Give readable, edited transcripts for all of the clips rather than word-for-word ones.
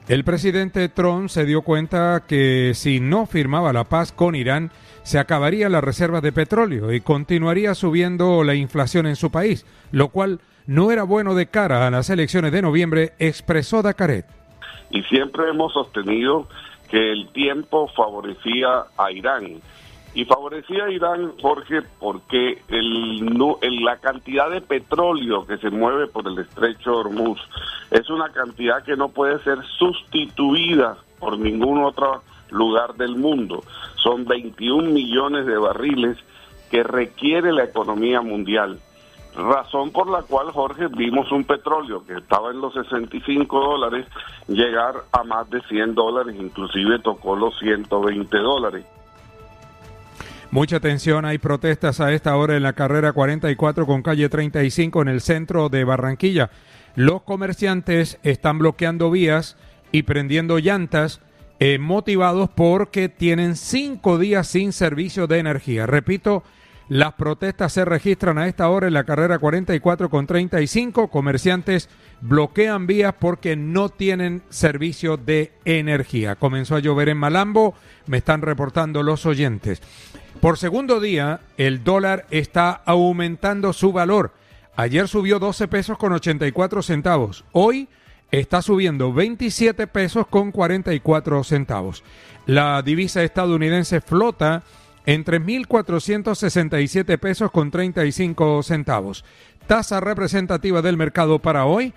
El presidente Trump se dio cuenta que si no firmaba la paz con Irán, se acabaría la reserva de petróleo y continuaría subiendo la inflación en su país, lo cual no era bueno de cara a las elecciones de noviembre, expresó Dacaret. Y siempre hemos sostenido que el tiempo favorecía a Irán. Y favorecía a Irán, Jorge, porque la cantidad de petróleo que se mueve por el estrecho de Hormuz es una cantidad que no puede ser sustituida por ningún otro lugar del mundo. Son 21 millones de barriles que requiere la economía mundial. Razón por la cual, Jorge, vimos un petróleo que estaba en los $65 llegar a más de $100, inclusive tocó los $120. Mucha tensión, hay protestas a esta hora en la carrera 44 con calle 35 en el centro de Barranquilla. Los comerciantes están bloqueando vías y prendiendo llantas, motivados porque tienen 5 días sin servicio de energía. Repito, las protestas se registran a esta hora en la carrera 44 con 35. Comerciantes bloquean vías porque no tienen servicio de energía. Comenzó a llover en Malambo, me están reportando los oyentes. Por segundo día, el dólar está aumentando su valor. Ayer subió 12 pesos con 84 centavos. Hoy está subiendo 27 pesos con 44 centavos. La divisa estadounidense flota en 3.467 pesos con 35 centavos. Tasa representativa del mercado para hoy,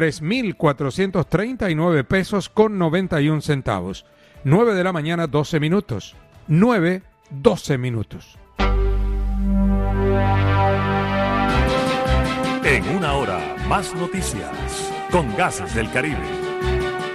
3.439 pesos con 91 centavos. 9 de la mañana, 12 minutos. 9:12 minutos. En una hora, más noticias con Gases del Caribe.